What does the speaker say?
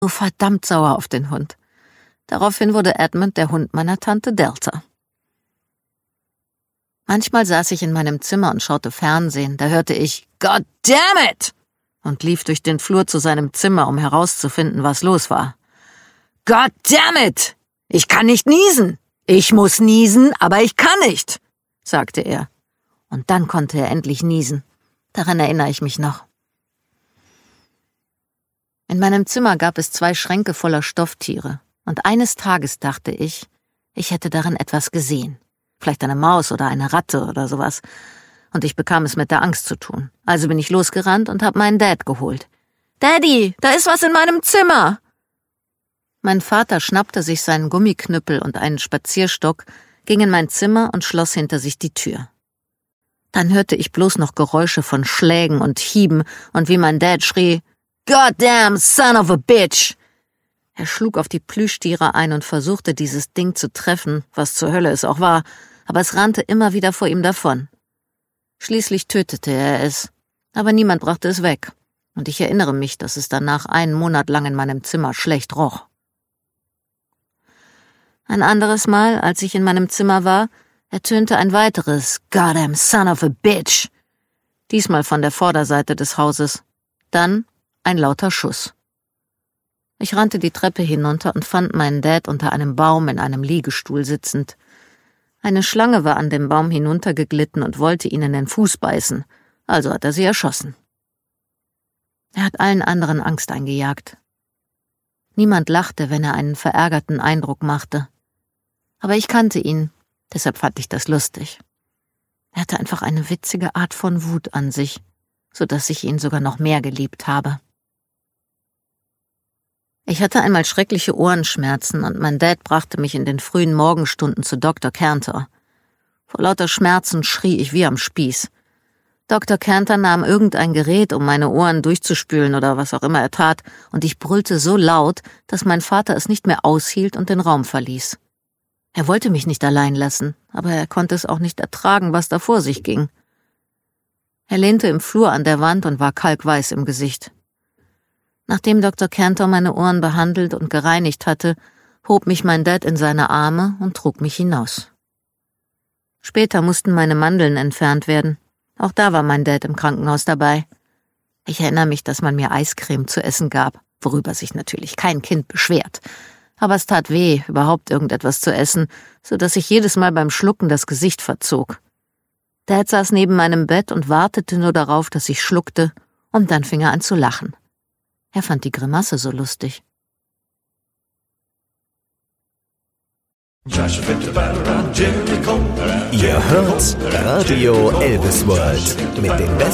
so verdammt sauer auf den Hund. Daraufhin wurde Edmund der Hund meiner Tante Delta. Manchmal saß ich in meinem Zimmer und schaute Fernsehen, da hörte ich "God damn it!" und lief durch den Flur zu seinem Zimmer, um herauszufinden, was los war. "God damn it! Ich kann nicht niesen! Ich muss niesen, aber ich kann nicht!" sagte er. Und dann konnte er endlich niesen. Daran erinnere ich mich noch. In meinem Zimmer gab es 2 Schränke voller Stofftiere. Und eines Tages dachte ich hätte darin etwas gesehen. Vielleicht eine Maus oder eine Ratte oder sowas. Und ich bekam es mit der Angst zu tun. Also bin ich losgerannt und habe meinen Dad geholt. »Daddy, da ist was in meinem Zimmer!« Mein Vater schnappte sich seinen Gummiknüppel und einen Spazierstock, ging in mein Zimmer und schloss hinter sich die Tür. Dann hörte ich bloß noch Geräusche von Schlägen und Hieben und wie mein Dad schrie, »Goddamn son of a bitch!« Er schlug auf die Plüschtiere ein und versuchte, dieses Ding zu treffen, was zur Hölle es auch war, aber es rannte immer wieder vor ihm davon. Schließlich tötete er es, aber niemand brachte es weg, und ich erinnere mich, dass es danach 1 Monat lang in meinem Zimmer schlecht roch. Ein anderes Mal, als ich in meinem Zimmer war, ertönte ein weiteres »Goddamn son of a bitch«, diesmal von der Vorderseite des Hauses. Dann ein lauter Schuss. Ich rannte die Treppe hinunter und fand meinen Dad unter einem Baum in einem Liegestuhl sitzend. Eine Schlange war an dem Baum hinuntergeglitten und wollte ihn in den Fuß beißen, also hat er sie erschossen. Er hat allen anderen Angst eingejagt. Niemand lachte, wenn er einen verärgerten Eindruck machte. Aber ich kannte ihn, deshalb fand ich das lustig. Er hatte einfach eine witzige Art von Wut an sich, so dass ich ihn sogar noch mehr geliebt habe. Ich hatte einmal schreckliche Ohrenschmerzen und mein Dad brachte mich in den frühen Morgenstunden zu Dr. Cantor. Vor lauter Schmerzen schrie ich wie am Spieß. Dr. Cantor nahm irgendein Gerät, um meine Ohren durchzuspülen oder was auch immer er tat, und ich brüllte so laut, dass mein Vater es nicht mehr aushielt und den Raum verließ. Er wollte mich nicht allein lassen, aber er konnte es auch nicht ertragen, was da vor sich ging. Er lehnte im Flur an der Wand und war kalkweiß im Gesicht. Nachdem Dr. Cantor meine Ohren behandelt und gereinigt hatte, hob mich mein Dad in seine Arme und trug mich hinaus. Später mussten meine Mandeln entfernt werden. Auch da war mein Dad im Krankenhaus dabei. Ich erinnere mich, dass man mir Eiscreme zu essen gab, worüber sich natürlich kein Kind beschwert. Aber es tat weh, überhaupt irgendetwas zu essen, so dass ich jedes Mal beim Schlucken das Gesicht verzog. Dad saß neben meinem Bett und wartete nur darauf, dass ich schluckte, und dann fing er an zu lachen. Er fand die Grimasse so lustig. Ihr hört Radio Elvis World mit den besten